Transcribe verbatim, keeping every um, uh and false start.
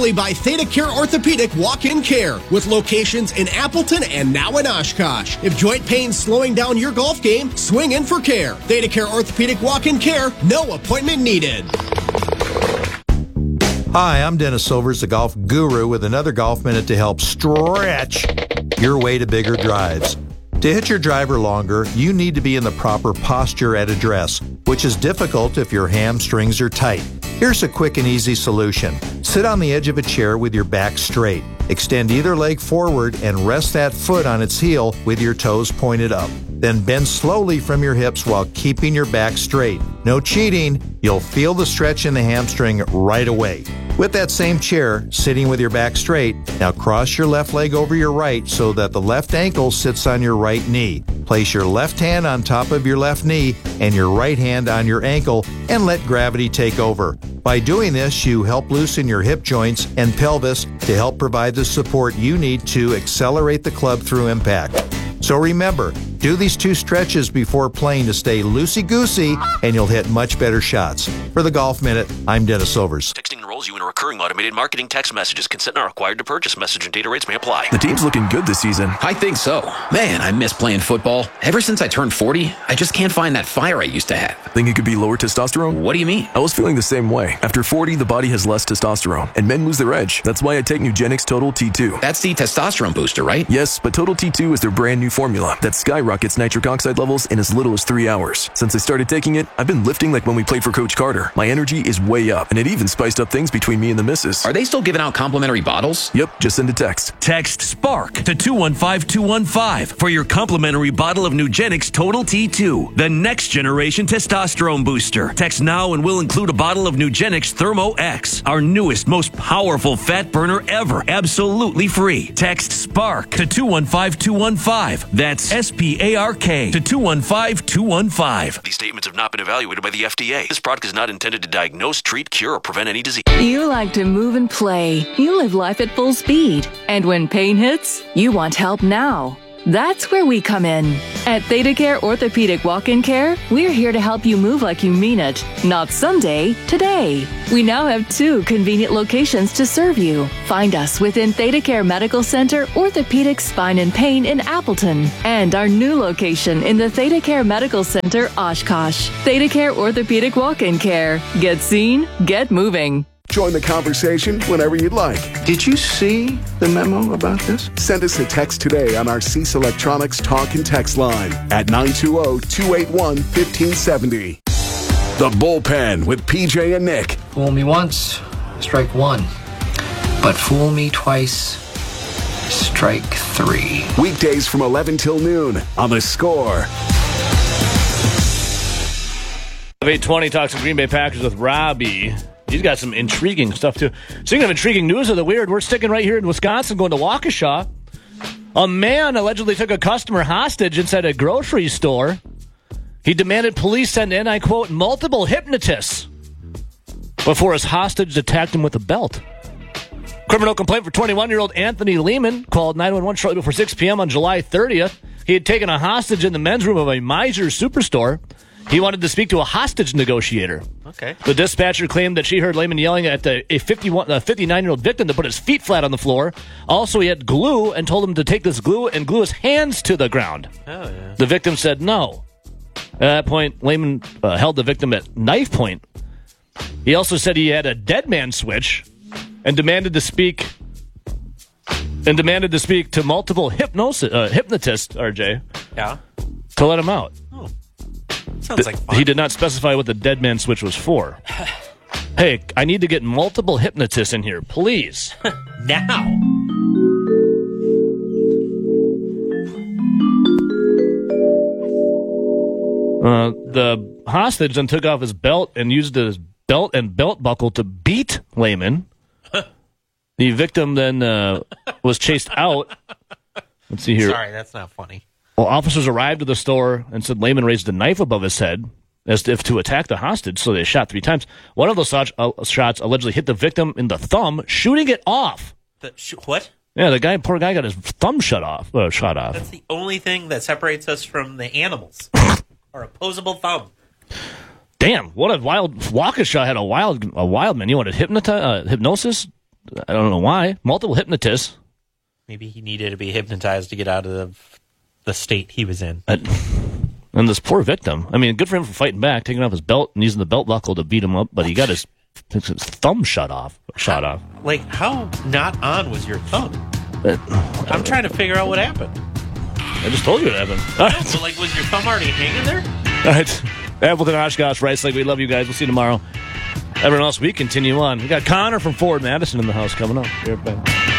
By ThedaCare Orthopedic Walk-In Care with locations in Appleton and now in Oshkosh. If joint pain's slowing down your golf game, swing in for care. ThedaCare Orthopedic Walk-In Care, no appointment needed. Hi, I'm Dennis Silvers, the golf guru, with another Golf Minute to help stretch your way to bigger drives. To hit your driver longer, you need to be in the proper posture at address, which is difficult if your hamstrings are tight. Here's a quick and easy solution. Sit on the edge of a chair with your back straight. Extend either leg forward and rest that foot on its heel with your toes pointed up. Then bend slowly from your hips while keeping your back straight. No cheating. You'll feel the stretch in the hamstring right away. With that same chair, sitting with your back straight, now cross your left leg over your right so that the left ankle sits on your right knee. Place your left hand on top of your left knee and your right hand on your ankle and let gravity take over. By doing this, you help loosen your hip joints and pelvis to help provide the support you need to accelerate the club through impact. So remember, do these two stretches before playing to stay loosey-goosey, and you'll hit much better shots. For the Golf Minute, I'm Dennis Silvers. Texting enrolls you in a recurring automated marketing text messages. Consent not required to purchase. Message and data rates may apply. The team's looking good this season. I think so. Man, I miss playing football. Ever since I turned forty, I just can't find that fire I used to have. Think it could be lower testosterone? What do you mean? I was feeling the same way. After forty, the body has less testosterone, and men lose their edge. That's why I take Nugenix Total T two. That's the testosterone booster, right? Yes, but Total T two is their brand new formula that skyrockets nitric oxide levels in as little as three hours. Since I started taking it, I've been lifting like when we played for Coach Carter. My energy is way up, and it even spiced up things between me and the missus. Are they still giving out complimentary bottles? Yep, just send a text. Text SPARK to two one five two one five for your complimentary bottle of Nugenix Total T two, the next generation testosterone booster. Text now and we'll include a bottle of Nugenix Thermo X, our newest, most powerful fat burner ever, absolutely free. Text SPARK to two one five two one five. That's S P A R K to two one five two one five. These statements have not been evaluated by the F D A. This product is not intended to diagnose, treat, cure, or prevent any disease. You like to move and play. You live life at full speed. And when pain hits, you want help now. That's where we come in. At ThedaCare Orthopedic Walk-In Care, we're here to help you move like you mean it. Not someday, today. We now have two convenient locations to serve you. Find us within ThedaCare Medical Center, Orthopedic Spine and Pain in Appleton, and our new location in the ThedaCare Medical Center, Oshkosh. ThedaCare Orthopedic Walk-In Care. Get seen, get moving. Join the conversation whenever you'd like. Did you see the memo about this? Send us a text today on our Cease Electronics talk and text line at nine two zero, two eight one, one five seven zero. The Bullpen with P J and Nick. Fool me once, strike one. But fool me twice, strike three. Weekdays from eleven till noon on The Score. eight twenty talks of Green Bay Packers with Robbie. He's got some intriguing stuff, too. Speaking of intriguing news of the weird, we're sticking right here in Wisconsin, going to Waukesha. A man allegedly took a customer hostage inside a grocery store. He demanded police send in, I quote, multiple hypnotists before his hostage attacked him with a belt. Criminal complaint for twenty-one-year-old Anthony Lehman called nine one one shortly before six p.m. on July thirtieth. He had taken a hostage in the men's room of a Meijer superstore. He wanted to speak to a hostage negotiator. Okay. The dispatcher claimed that she heard Lehman yelling at a fifty-nine-year-old victim to put his feet flat on the floor. Also, he had glue and told him to take this glue and glue his hands to the ground. Oh, yeah. The victim said no. At that point, Lehman uh, held the victim at knife point. He also said he had a dead man switch and demanded to speak and demanded to speak to multiple hypnosis, uh, hypnotists, R J. Yeah. To let him out. Oh. Sounds like fun. He did not specify what the dead man switch was for. Hey, I need to get multiple hypnotists in here, please. Now. Uh, the hostage then took off his belt and used his belt and belt buckle to beat Lehman. The victim then uh, was chased out. Let's see here. Sorry, that's not funny. Well, officers arrived at the store and said Lehman raised a knife above his head as if to attack the hostage, so they shot three times. One of those shots, uh, shots allegedly hit the victim in the thumb, shooting it off. The, sh- what? Yeah, the guy, poor guy, got his thumb shut off. Uh, shot off. That's the only thing that separates us from the animals. Our opposable thumb. Damn, what a wild... Waukesha had a wild a wild man. You wanted hypnoti- uh, hypnosis? I don't know why. Multiple hypnotists. Maybe he needed to be hypnotized to get out of the state he was in. And, and this poor victim. I mean, good for him for fighting back, taking off his belt and using the belt buckle to beat him up, but he got his, his thumb shut off. Shot off. Like, how not on was your thumb? But, I'm trying to figure out what happened. I just told you what happened. All right. So, like, was your thumb already hanging there? All right. Appleton, Oshkosh, Rice Lake, we love you guys. We'll see you tomorrow. Everyone else, we continue on. We got Connor from Ford Madison in the house coming up. Be right back.